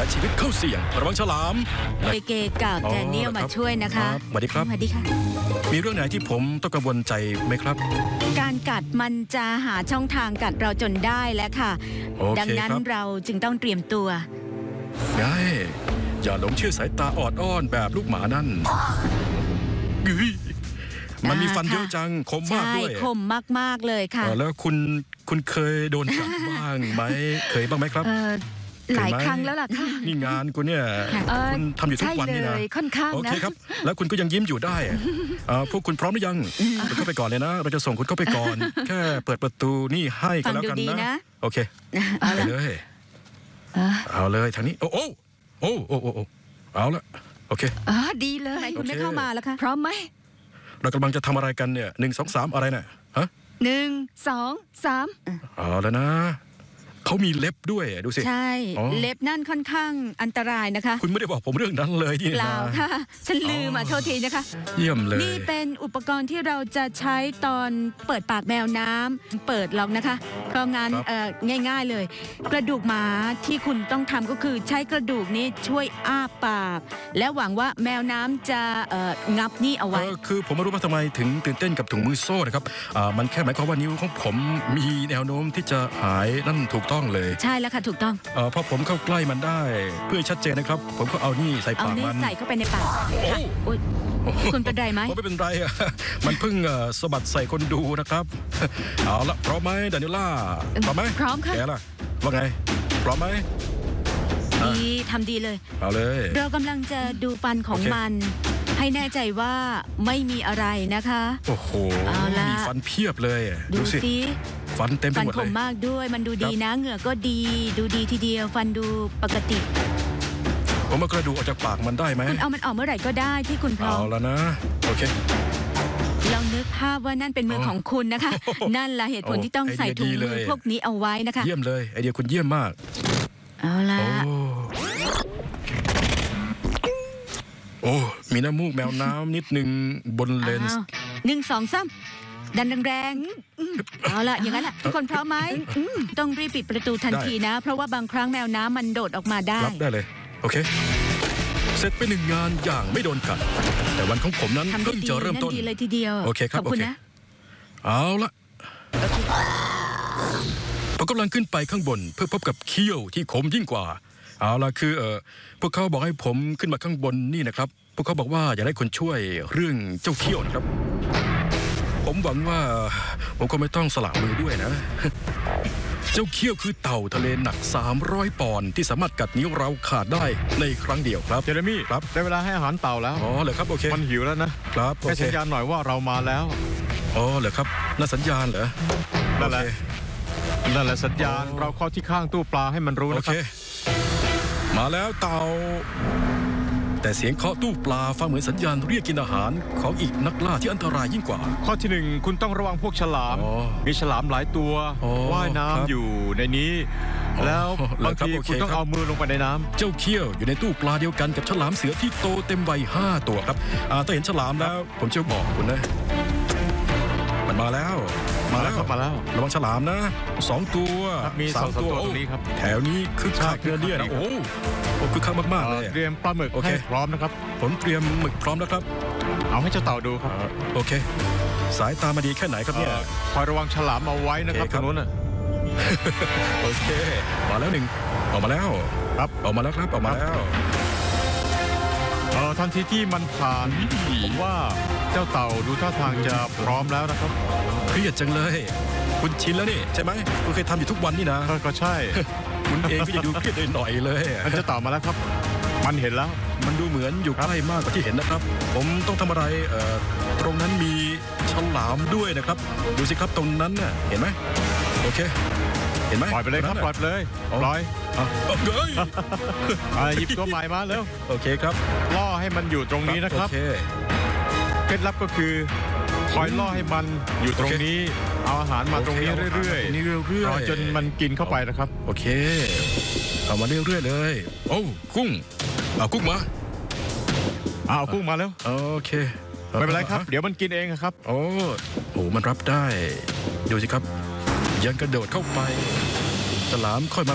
และชีวิตเข้าเสี่ยงระวังฉลามเกกับแดเนียลมาช่วยนะคะสวัสดีครับสวัสดีค่ะมีเรื่องไหนที่ผมต้องกังวลใจไหมครับการกัดมันจะหาช่องทางกัดเราจนได้แล้วค่ะดังนั้นเราจึงต้องเตรียมตัวได้อย่าหลงเชื่อสายตาออดอ้อนแบบลูกหมานั่นมันมีฟันเยอะจังคมมากด้วยคมมากๆเลยค่ะแล้วคุณเคยโดนกัดบ้างไหมเคยบ้างไหมครับหลายครั้งแล้วล่ะค่ะนี่งานคุณเนี่ยคุณทำอยู่ทุกวันนี่นะค่อนข้างนะโอเคครับแล้วคุณก็ยังยิ้มอยู่ได้พวกคุณพร้อมหรือยังคุณเข้าไปก่อนเลยนะเราจะส่งคุณเข้าไปก่อนแค่เปิดประตูนี่ให้กันแล้วกันนะโอเคเอาเลยทางนี้โอ้เอาละโอเคดีเลยคุณไม่เข้ามาแล้วค่ะพร้อมไหมเรากำลังจะทำอะไรกันเนี่ย1 2 3อะไรเนี่ยฮะ 1 2 3 เอาแล้วนะเขามีเล็บด้วยดูสิใช่เล็บนั่นค่อนข้างอันตรายนะคะคุณไม่ได้บอกผมเรื่องนั้นเลยที่เปล่าค่ะฉันลืมโทษทีนะคะเยี่ยมเลยนี่เป็นอุปกรณ์ที่เราจะใช้ตอนเปิดปากแมวน้ำเปิดหรอกนะคะเพราะงั้นง่ายๆเลยกระดูกหมาที่คุณต้องทำก็คือใช้กระดูกนี้ช่วยอ้าปากและหวังว่าแมวน้ำจะงับนี่เอาไว้คือผมไม่รู้ว่าทำไมถึงตื่นเต้นกับถุงมือโซ่นะครับมันแค่หมายความว่านิ้วของผมมีแนวโน้มที่จะหายนั่นถูกต้องเลยใช่แล้วค่ะถูกต้องพอผมเข้าใกล้มันได้เพื่อชัดเจนนะครับผมก็เอานี่ใส่ปากมันใส่เข้าไปในปากค่ะคุณเป็นไรไหมผมไม่เป็นไรมันเพิ่งสะบัดใส่คนดูนะครับเอาละพร้อมไหมดานิล่าพร้อมไหมพร้อมค่ะแกล่ะว่าไงพร้อมไหมดีทำดีเลยเอาเลยเรากำลังจะดูฟันของมันให้แน่ใจว่าไม่มีอะไรนะคะโอ้โหมีฟันเพียบเลยดูสิฟันเต็มไปหมดเลยฟันคมมากด้วยมันดูดีนะเหงื่อก็ดีดูดีทีเดียวฟันดูปกติผมเอากระดูกออกจากปากมันได้ไหมคุณเอามันออกเมื่อไหร่ก็ได้ที่คุณพร้อมเอาแล้วนะโอเคลองนึกภาพว่านั่นเป็นมือของคุณนะคะนั่นแหละเหตุผลที่ต้องใส่ถุงมือพวกนี้เอาไว้นะคะเยี่ยมเลยไอเดียคุณเยี่ยมมากเอาละโอ้มีน้ำมูกแมวน้ำนิดนึงบนเลนส์ 1 2 3ดันแรงเอาละอย่างนั้นแหละทุกคนพร้อมไหมต้องรีบปิดประตูทันทีนะเพราะว่าบางครั้งแมวน้ำมันโดดออกมาได้รับได้เลยโอเคเสร็จไป1 งานอย่างไม่โดนกัดแต่วันของผมนั้นเพิ่งจะเริ่มต้นดีเลยทีเดียวโอเคครับขอบคุณนะเอาละผมกำลังขึ้นไปข้างบนเพื่อพบกับเขี้ยวที่คมยิ่งกว่าเอาละคือพวกเขาบอกให้ผมขึ้นมาข้างบนนี่นะครับพวกเขาบอกว่าอยากได้คนช่วยเรื่องเจ้าเขี้ยวนะครับผมหวังว่าผมก็ไม่ต้องสละมือด้วยนะเจ้าเขี้ยวคือเต่าทะเลหนัก300 ปอนด์ที่สามารถกัดนิ้วเราขาดได้ในครั้งเดียวครับเจเรมี่ครับได้เวลาให้อาหารเต่าแล้วเหรอครับโอเคมันหิวแล้วนะครับให้สัญญาณหน่อยว่าเรามาแล้วเหรอครับน่าสัญญาณเหรอนั่นแหละสัญญาณเราเข้าที่ข้างตู้ปลาให้มันรู้นะครับมาแล้วเต่าแต่เสียงเคาะตู้ปลาฟังเหมือนสัญญาณเรียกกินอาหารของอีกนักล่าที่อันตรายยิ่งกว่าข้อที่1คุณต้องระวังพวกฉลามมีฉลามหลายตัวว่ายน้ำอยู่ในนี้แล้วบางทีคุณต้องเอามือลงไปในน้ำเจ้าเขี้ยวอยู่ในตู้ปลาเดียวกันกับฉลามเสือที่โตเต็มวัย5 ตัวครับถ้าเห็นฉลามแล้วผมจะบอกคุณนะมันมาแล้วระวังฉลามนะ2 ตัวมี3 ตัวตรงนี้ครับแถวนี้คึกคักเนี่ยนะโอ้คึกคักมากๆเลยเตรียมปลาหมึกให้พร้อมนะครับผมเตรียมหมึกพร้อมแล้วครับเอาให้เจ้าเต่าดูครับโอเคสายตามาดีแค่ไหนครับเนี่ยคอยระวังฉลามเอาไว้นะครับตรงนู้นโอเคมาแล้ว1ออกมาแล้วครับออกมาแล้วครับออกมาแล้วทันทีที่มันผ่านผมว่าเจ้าเต่าดูท่าทางจะพร้อมแล้วนะครับเครียดจังเลยคุณชินแล้วนี่ใช่ไหมคุณเคยทำอยู่ทุกวันนี่นะก็ใช่คุณเองก็จะดูเครียดหน่อยเลยเจ้าเต่ามาแล้วครับมันเห็นแล้วมันดูเหมือนอยู่ใกล้มากกว่าที่เห็นนะครับผมต้องทำอะไรตรงนั้นมีฉลามด้วยนะครับดูสิครับตรงนั้นน่ะเห็นไหมโอเคเห็นไหมปล่อยไปเลยครับปล่อยเลยปล่อยหยิบตัวใหม่มาเร็วโอเคครับล่อให้มันอยู่ตรงนี้นะครับเคล็ดลับก็คือคอยล่อให้มันอยู่ตรงนี้เอาอาหารมาตรงนี้เรื่อยๆรอจนมันกินเข้าไปนะครับโอเคเอามาเรื่อยๆเลยโอ้กุ้งเอากุ้งมาเอากุ้งมาแล้วโอเคไม่เป็นไรครับเดี๋ยวมันกินเองครับโอ้โหมันรับได้ดูสิครับยังกระโดดเข้าไปฉลามค่อยมา